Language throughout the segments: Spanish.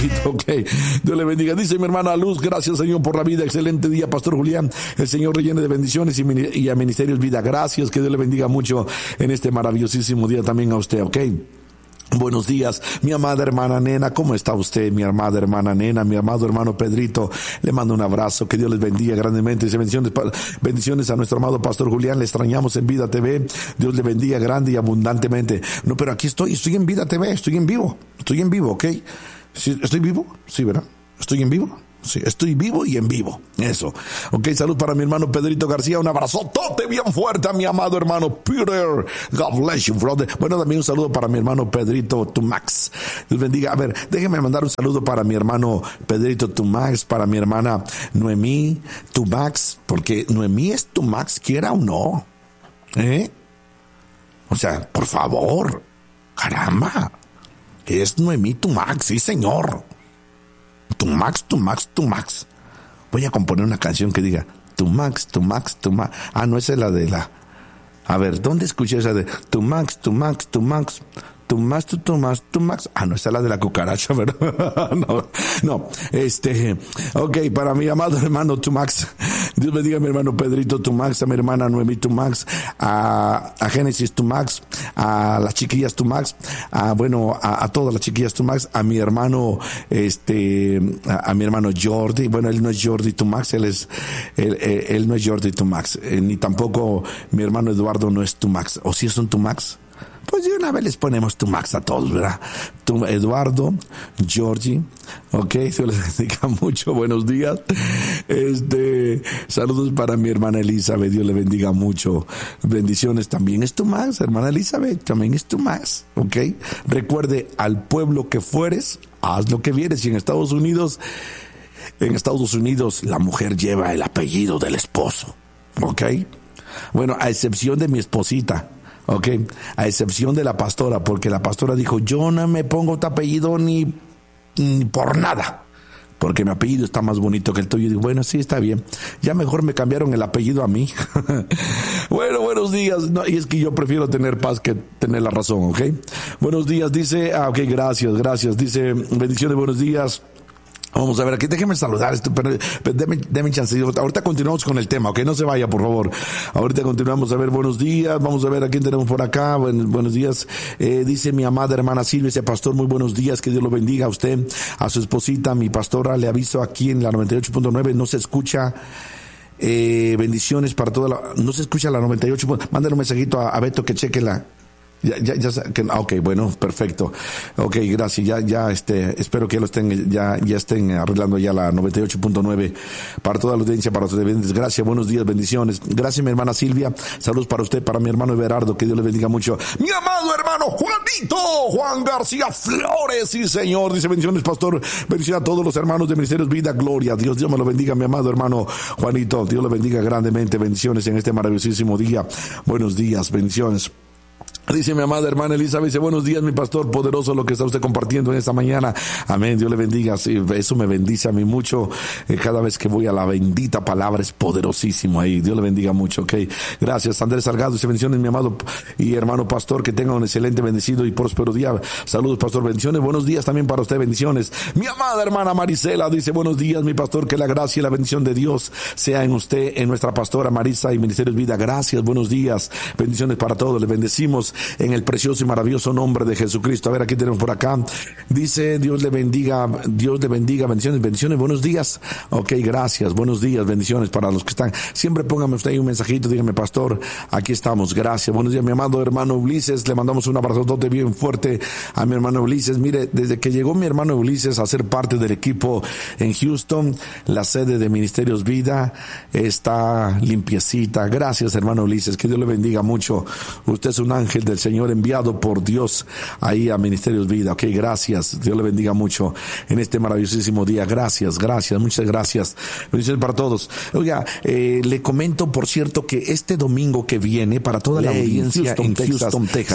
Ok, Dios le bendiga. Dice mi hermana Luz, gracias Señor por la vida, excelente día, Pastor Julián. El Señor rellene de bendiciones y a Ministerios Vida. Gracias, que Dios le bendiga mucho en este maravillosísimo día también a usted, ok. Buenos días, mi amada hermana Nena, ¿cómo está usted, mi amada hermana Nena, mi amado hermano Pedrito? Le mando un abrazo, que Dios les bendiga grandemente. Dice bendiciones a nuestro amado Pastor Julián, le extrañamos en Vida TV, Dios le bendiga grande y abundantemente. No, pero aquí estoy en Vida TV, estoy en vivo, ¿ok? ¿Sí, estoy vivo? Sí, ¿verdad? ¿Estoy en vivo? Sí, estoy vivo y en vivo. Eso. Ok, salud para mi hermano Pedrito García. Un abrazotote bien fuerte a mi amado hermano Peter. God bless you, brother. Bueno, también un saludo para mi hermano Pedrito Tumax. Dios bendiga. A ver, déjeme mandar un saludo para mi hermano Pedrito Tumax, para mi hermana Noemí Tumax, porque Noemí es Tumax, quiera o no. O sea, por favor. Caramba. Es Noemí Tumax, sí señor. Tumax. Voy a componer una canción que diga Tumax. Ah, no, esa es la de la... A ver, ¿dónde escuché esa de Tumax? Ah, no, esa es la de la cucaracha, ¿verdad? No. Ok, para mi amado hermano Tumax. Dios bendiga a mi hermano Pedrito Tumax, a mi hermana Noemí Tumax, a Génesis Tumax, a las chiquillas Tumax, a todas las chiquillas Tumax, a mi hermano, a mi hermano Jordi. Bueno, él no es Jordi Tumax, él no es Jordi Tumax, ni tampoco mi hermano Eduardo no es Tumax. ¿O si es un Tumax? Pues de una vez les ponemos Tumax a todos, ¿verdad? Eduardo, Georgie, ok, se les bendiga mucho, buenos días. Saludos para mi hermana Elizabeth, Dios le bendiga mucho. Bendiciones también es Tumax, hermana Elizabeth, también es Tumax, ok. Recuerde, al pueblo que fueres, haz lo que vieres. Y en Estados Unidos, la mujer lleva el apellido del esposo, ok. Bueno, a excepción de mi esposita. Ok, a excepción de la pastora, porque la pastora dijo, yo no me pongo tu apellido ni por nada, porque mi apellido está más bonito que el tuyo. Y digo, bueno, sí, está bien, ya mejor me cambiaron el apellido a mí. Bueno, buenos días. No, y es que yo prefiero tener paz que tener la razón, ok. Buenos días, dice, ok, gracias, dice, bendiciones, buenos días. Vamos a ver, aquí déjeme saludar, pero deme chance. Ahorita continuamos con el tema, ok, no se vaya, por favor. Ahorita continuamos. A ver, buenos días, vamos a ver a quién tenemos por acá. Buenos días, dice mi amada hermana Silvia, ese pastor, muy buenos días, que Dios lo bendiga a usted, a su esposita, mi pastora. Le aviso aquí en la 98.9, no se escucha. Bendiciones para toda la... No se escucha la 98. Mándale un mensajito a Beto que cheque la... Ok, bueno, perfecto. Ok, gracias. Espero que ya estén arreglando ya la 98.9 para toda la audiencia, para ustedes. Gracias, buenos días, bendiciones. Gracias, mi hermana Silvia. Saludos para usted, para mi hermano Everardo, que Dios le bendiga mucho. Mi amado hermano Juan García Flores, sí señor, dice bendiciones, pastor. Bendiciones a todos los hermanos de Ministerios Vida, gloria a Dios. Dios me lo bendiga, mi amado hermano Juanito. Dios le bendiga grandemente. Bendiciones en este maravillosísimo día. Buenos días, bendiciones. Dice mi amada hermana Elizabeth, dice, buenos días, mi pastor, poderoso lo que está usted compartiendo en esta mañana. Amén, Dios le bendiga. Sí, eso me bendice a mí mucho. Cada vez que voy a la bendita palabra es poderosísimo ahí. Dios le bendiga mucho, ok. Gracias, Andrés Salgado, dice bendiciones, mi amado y hermano pastor, que tenga un excelente, bendecido y próspero día. Saludos, pastor, bendiciones. Buenos días también para usted, bendiciones. Mi amada hermana Marisela dice, buenos días, mi pastor, que la gracia y la bendición de Dios sea en usted, en nuestra pastora Marisa y Ministerios Vida. Gracias, buenos días, bendiciones para todos. Le bendecimos en el precioso y maravilloso nombre de Jesucristo. A ver, aquí tenemos por acá. Dice, Dios le bendiga, bendiciones, buenos días. Ok, gracias, buenos días, bendiciones para los que están. Siempre póngame usted ahí un mensajito, dígame, pastor, aquí estamos, gracias. Buenos días, mi amado hermano Ulises, le mandamos un abrazote bien fuerte a mi hermano Ulises. Mire, desde que llegó mi hermano Ulises a ser parte del equipo en Houston, la sede de Ministerios Vida está limpiecita. Gracias, hermano Ulises, que Dios le bendiga mucho. Usted es un ángel del Señor enviado por Dios ahí a Ministerios Vida. Ok, gracias. Dios le bendiga mucho en este maravillosísimo día. Gracias, muchas gracias. Bendiciones para todos. Oiga, le comento, por cierto, que este domingo que viene, para toda la audiencia en Houston, Texas,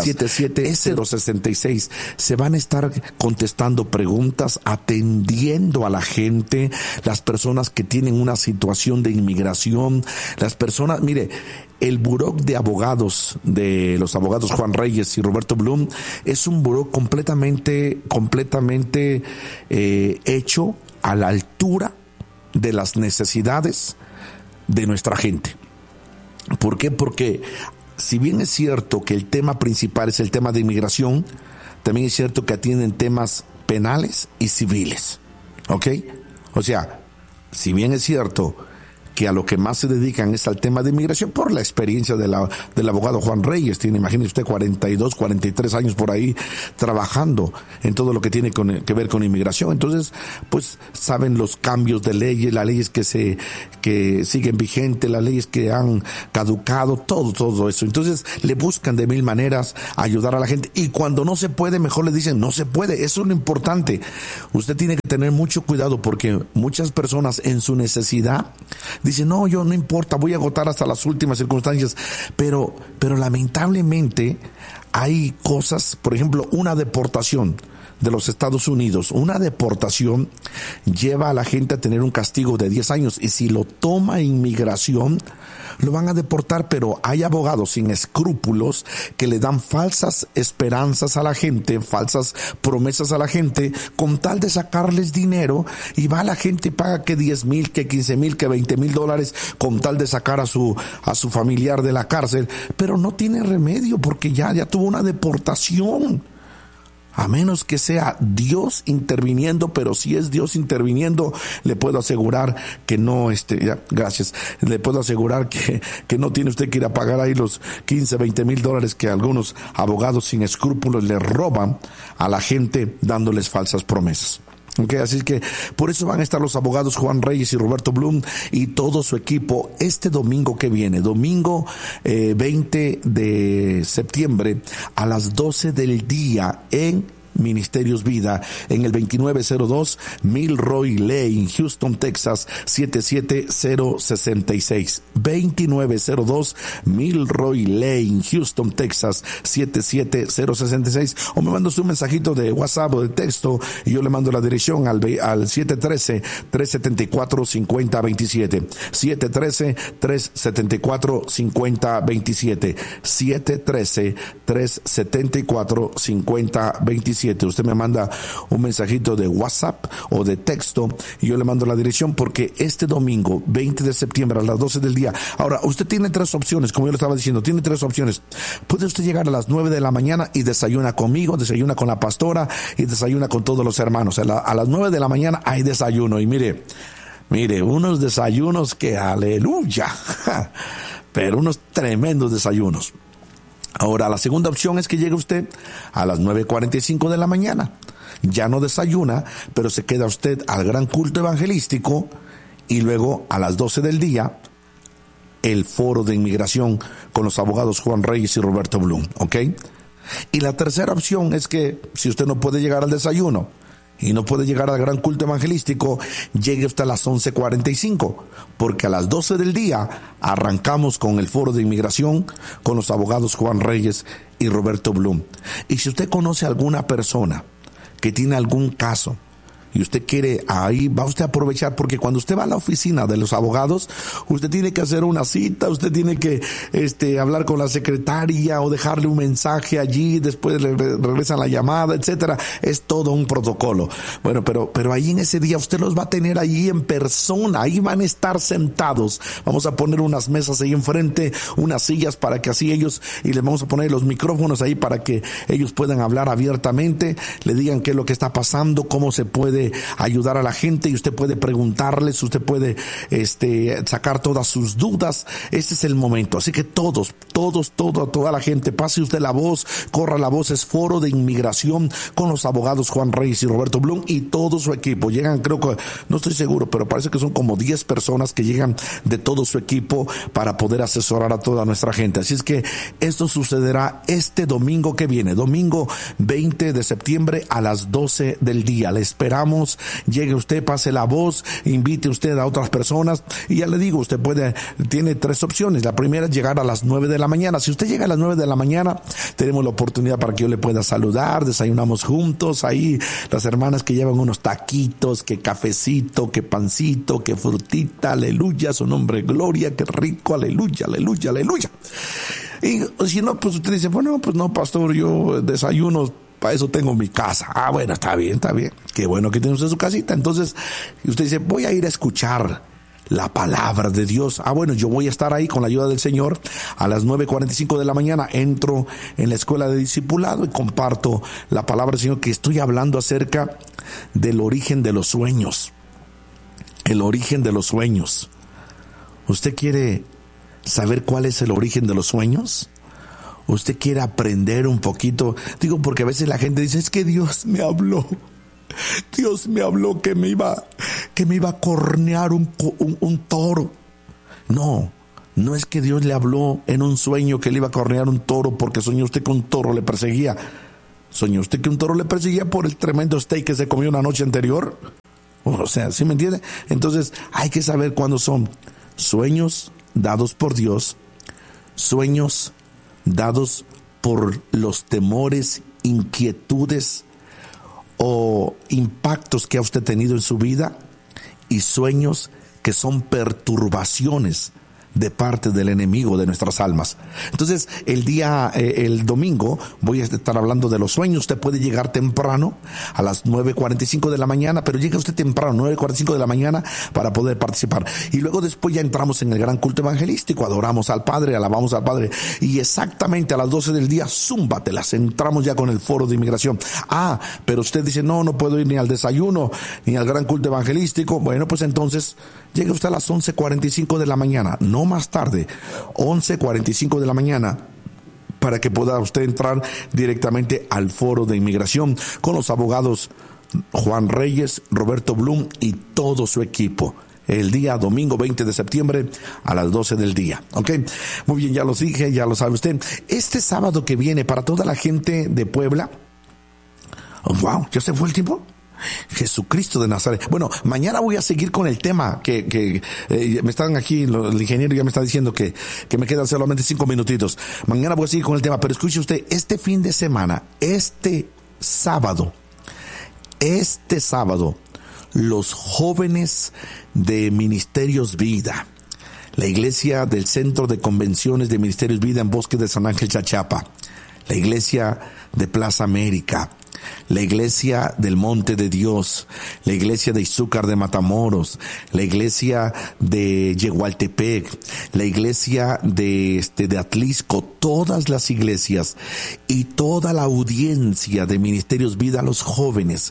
77066, se van a estar contestando preguntas, atendiendo a la gente, las personas que tienen una situación de inmigración, las personas, mire, el buró de abogados, de los abogados Juan Reyes y Roberto Bloom es un buró completamente hecho a la altura de las necesidades de nuestra gente. ¿Por qué? Porque si bien es cierto que el tema principal es el tema de inmigración, también es cierto que atienden temas penales y civiles. ¿Ok? O sea, si bien es cierto que a lo que más se dedican es al tema de inmigración, por la experiencia del abogado Juan Reyes, tiene, imagínese usted, 42, 43 años por ahí trabajando en todo lo que tiene que ver con inmigración. Entonces, pues, saben los cambios de leyes, las leyes que siguen vigentes, las leyes que han caducado, todo eso. Entonces, le buscan de mil maneras ayudar a la gente, y cuando no se puede, mejor le dicen, no se puede. Eso es lo importante. Usted tiene que tener mucho cuidado, porque muchas personas en su necesidad dicen, no, yo no importa, voy a agotar hasta las últimas circunstancias, pero lamentablemente hay cosas, por ejemplo, una deportación de los Estados Unidos, una deportación lleva a la gente a tener un castigo de 10 años, y si lo toma inmigración, lo van a deportar. Pero hay abogados sin escrúpulos que le dan falsas esperanzas a la gente, falsas promesas a la gente, con tal de sacarles dinero, y va la gente y paga que 10,000, que 15,000, que 20,000 dólares, con tal de sacar a su familiar de la cárcel, pero no tiene remedio, porque ya tuvo una deportación. A menos que sea Dios interviniendo, pero si es Dios interviniendo, le puedo asegurar que no, gracias, le puedo asegurar que no tiene usted que ir a pagar ahí los 15, 20,000 dólares que algunos abogados sin escrúpulos le roban a la gente dándoles falsas promesas. Okay, así que por eso van a estar los abogados Juan Reyes y Roberto Bloom y todo su equipo este domingo que viene, domingo 20 de septiembre a las 12 del día en Ministerios Vida, en el 2902 Milroy Lane, Houston, Texas, 77066. 2902 Milroy Lane, Houston, Texas, 77066. O me manda usted un mensajito de WhatsApp o de texto y yo le mando la dirección al 713-374-5027. 713-374-5027. 713-374-5027. Usted me manda un mensajito de WhatsApp o de texto y yo le mando la dirección, porque este domingo 20 de septiembre a las 12 del día. Ahora, usted tiene tres opciones, como yo le estaba diciendo, tiene tres opciones. Puede usted llegar a las 9 de la mañana y desayuna conmigo, desayuna con la pastora y desayuna con todos los hermanos. A las 9 de la mañana hay desayuno, y mire, unos desayunos que aleluya, pero unos tremendos desayunos. Ahora, la segunda opción es que llegue usted a las 9:45 de la mañana. Ya no desayuna, pero se queda usted al gran culto evangelístico, y luego a las 12 del día, el foro de inmigración con los abogados Juan Reyes y Roberto Bloom, ¿ok? Y la tercera opción es que, si usted no puede llegar al desayuno y no puede llegar al gran culto evangelístico, llegue hasta las 11:45, porque a las 12 del día arrancamos con el foro de inmigración con los abogados Juan Reyes y Roberto Bloom. Y si usted conoce a alguna persona que tiene algún caso y usted quiere, ahí va usted a aprovechar, porque cuando usted va a la oficina de los abogados, usted tiene que hacer una cita, usted tiene que hablar con la secretaria o dejarle un mensaje allí, después le regresan la llamada, etcétera. Es todo un protocolo. Bueno, pero ahí en ese día usted los va a tener allí en persona, ahí van a estar sentados. Vamos a poner unas mesas ahí enfrente, unas sillas para que así ellos, y les vamos a poner los micrófonos ahí para que ellos puedan hablar abiertamente, le digan qué es lo que está pasando, cómo se puede ayudar a la gente, y usted puede preguntarles, usted puede sacar todas sus dudas. Este es el momento. Así que toda la gente, pase usted la voz, corra la voz. Es foro de inmigración con los abogados Juan Reyes y Roberto Bloom y todo su equipo. Llegan, creo que, no estoy seguro, pero parece que son como 10 personas que llegan de todo su equipo para poder asesorar a toda nuestra gente. Así es que esto sucederá este domingo que viene, domingo 20 de septiembre a las 12 del día. Le esperamos. Llegue usted, pase la voz, invite usted a otras personas, y ya le digo, usted tiene tres opciones. La primera es llegar a las 9 de la mañana. Si usted llega a las 9 de la mañana, tenemos la oportunidad para que yo le pueda saludar, desayunamos juntos, ahí las hermanas que llevan unos taquitos, que cafecito, que pancito, que frutita, aleluya, su nombre, gloria, qué rico, aleluya, aleluya, aleluya. Y si no, pues usted dice, bueno, pues no, pastor, yo desayuno, para eso tengo mi casa. Ah, bueno, está bien. Qué bueno que tiene usted su casita. Entonces, usted dice, voy a ir a escuchar la palabra de Dios. Ah, bueno, yo voy a estar ahí con la ayuda del Señor a las 9:45 de la mañana. Entro en la escuela de discipulado y comparto la palabra del Señor, que estoy hablando acerca del origen de los sueños. El origen de los sueños. ¿Usted quiere saber cuál es el origen de los sueños? ¿Usted quiere aprender un poquito? Digo, porque a veces la gente dice, es que Dios me habló. Dios me habló que me iba a cornear un toro. No es que Dios le habló en un sueño que le iba a cornear un toro porque soñó usted que un toro le perseguía. ¿Soñó usted que un toro le perseguía por el tremendo steak que se comió una noche anterior? O sea, ¿sí me entiende? Entonces hay que saber cuándo son sueños dados por Dios, sueños dados por los temores, inquietudes o impactos que ha usted tenido en su vida, y sueños que son perturbaciones de parte del enemigo de nuestras almas. Entonces, el domingo voy a estar hablando de los sueños. Usted puede llegar temprano, a las 9:45 de la mañana, pero llega usted temprano, 9:45 de la mañana, para poder participar. Y luego después ya entramos en el gran culto evangelístico, adoramos al Padre, alabamos al Padre, y exactamente a las 12 del día, zúmbatelas, entramos ya con el foro de inmigración. Ah, pero usted dice, no puedo ir ni al desayuno, ni al gran culto evangelístico. Bueno, pues entonces, llega usted a las 11:45 de la mañana, no más tarde, 11:45 de la mañana, para que pueda usted entrar directamente al foro de inmigración con los abogados Juan Reyes, Roberto Blum y todo su equipo. El día domingo 20 de septiembre a las 12 del día. ¿Ok? Muy bien, ya los dije, ya lo sabe usted. Este sábado que viene, para toda la gente de Puebla, wow, ¿ya se fue el tiempo? Jesucristo de Nazaret. Bueno, mañana voy a seguir con el tema que me están aquí, el ingeniero ya me está diciendo que me quedan solamente 5 minutitos. Mañana voy a seguir con el tema, pero escuche usted, este fin de semana, este sábado, los jóvenes de Ministerios Vida, la iglesia del Centro de Convenciones de Ministerios Vida en Bosque de San Ángel, Chachapa, la iglesia de Plaza América, la iglesia del Monte de Dios, la iglesia de Izúcar de Matamoros, la iglesia de Yehualtepec, la iglesia de Atlisco, todas las iglesias y toda la audiencia de Ministerios Vida, los jóvenes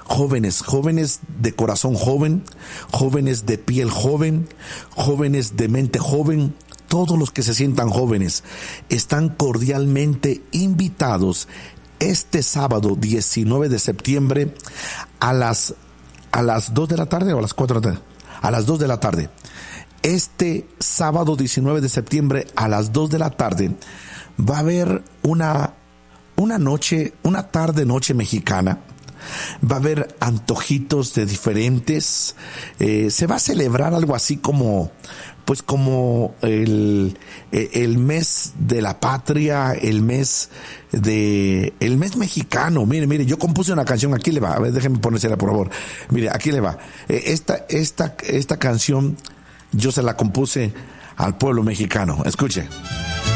de corazón joven, jóvenes de piel joven, jóvenes de mente joven, todos los que se sientan jóvenes están cordialmente invitados este sábado 19 de septiembre a las 2 de la tarde o a las 4 de la tarde. A las 2 de la tarde. Este sábado 19 de septiembre a las 2 de la tarde va a haber una tarde-noche mexicana. Va a haber antojitos de diferentes. Se va a celebrar algo así como el mes de la patria, el mes mexicano. Mire, yo compuse una canción, aquí le va, a ver, déjeme ponérsela por favor. Mire, aquí le va. Esta canción yo se la compuse al pueblo mexicano. Escuche.